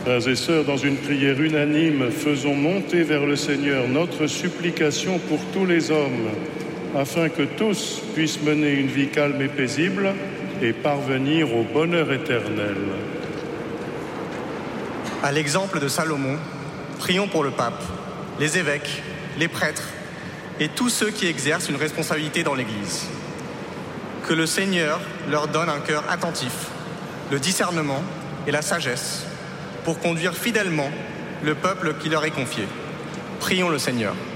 Frères et sœurs, dans une prière unanime, faisons monter vers le Seigneur notre supplication pour tous les hommes, afin que tous puissent mener une vie calme et paisible et parvenir au bonheur éternel. À l'exemple de Salomon, prions pour le pape, les évêques, les prêtres et tous ceux qui exercent une responsabilité dans l'Église. Que le Seigneur leur donne un cœur attentif, le discernement et la sagesse pour conduire fidèlement le peuple qui leur est confié. Prions le Seigneur.